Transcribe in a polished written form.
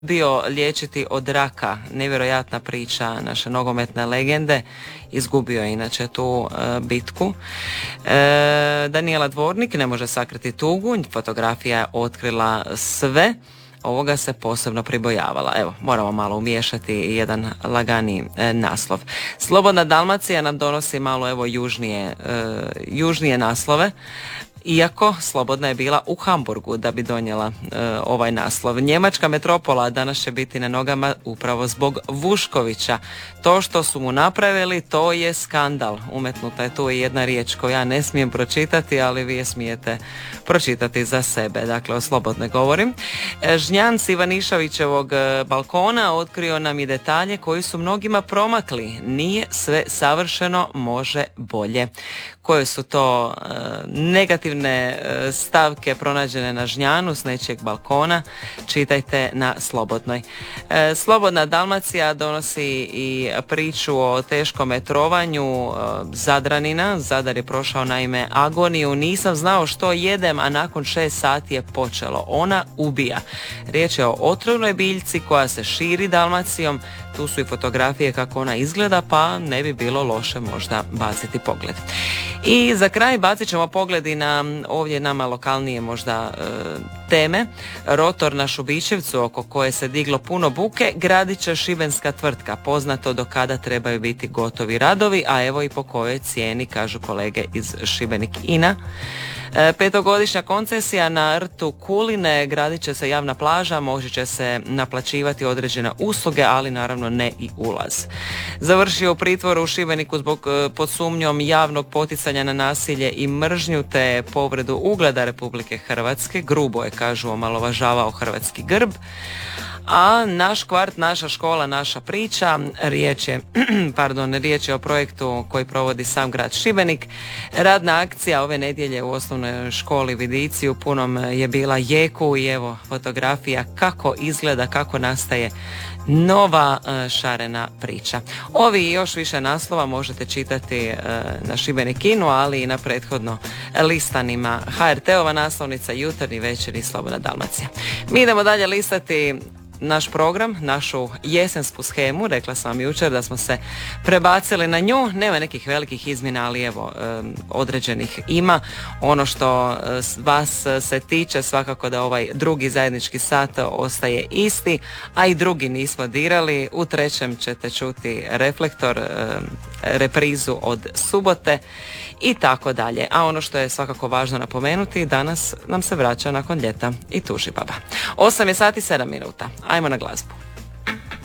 bio liječiti od raka. Nevjerojatna priča naše nogometne legende. Izgubio je inače tu bitku. Danijela Dvornik ne može sakriti tugu. Fotografija je otkrila sve. Ovoga se posebno pribojavala. Evo, moramo malo umiješati jedan lagani naslov. Slobodna Dalmacija nam donosi malo južnije naslove. Iako Slobodna je bila u Hamburgu da bi donijela ovaj naslov. Njemačka metropola danas će biti na nogama upravo zbog Vuškovića. To što su mu napravili, to je skandal. Umetnuta je tu i jedna riječ koju ja ne smijem pročitati, ali vi je smijete pročitati za sebe. Dakle, o Slobodnoj govorim. Žnjan s Ivaniševićevog balkona otkrio nam i detalje koji su mnogima promakli. Nije sve savršeno, može bolje. Koje su to negativne stavke pronađene na Žnjanu s nečijeg balkona, čitajte na Slobodnoj. Slobodna Dalmacija donosi i priču o teškom trovanju Zadranina. Zadar je prošao naime agoniju. Nisam znao što jedem, a nakon 6 sati je počelo. Ona ubija. Riječ je o otrovnoj biljci koja se širi Dalmacijom. Tu su i fotografije kako ona izgleda, pa ne bi bilo loše možda baciti pogled. I za kraj bacit ćemo pogled i na ovdje nama lokalnije možda teme. Rotor na Šubićevcu, oko koje se diglo puno buke, gradit će šibenska tvrtka. Poznato do kada trebaju biti gotovi radovi, a evo i po kojoj cijeni, kažu kolege iz Šibenik Ina. 5-godišnja koncesija na rtu Kuline, gradit će se javna plaža, moći će se naplaćivati određene usluge, ali naravno ne i ulaz. Završio u pritvoru u Šibeniku zbog pod sumnjom javnog poticanja na nasilje i mržnju te povredu ugleda Republike Hrvatske. Grubo je, kažu, omalovažavao hrvatski grb. A naš kvart, naša škola, naša priča, riječ je o projektu koji provodi sam grad Šibenik. Radna akcija ove nedjelje u osnovnoj školi Vidici u punom je bila jeku i evo fotografija kako izgleda, kako nastaje nova šarena priča. Ovi i još više naslova možete čitati na Šibenikinu, ali i na prethodno listanima HRT-ova naslovnica, Jutarnji, Večernji, Slobodna Dalmacija. Mi idemo dalje listati naš program, našu jesensku shemu. Rekla sam vam jučer da smo se prebacili na nju. Nema nekih velikih izmjena, ali evo, određenih ima. Ono što vas se tiče, svakako da ovaj drugi zajednički sat ostaje isti, a i drugi nismo dirali. U trećem ćete čuti Reflektor, reprizu od subote i tako dalje. A ono što je svakako važno napomenuti, danas nam se vraća nakon ljeta i Tužibaba. 8 je sati 7 minuta. Ajmo na glazbu.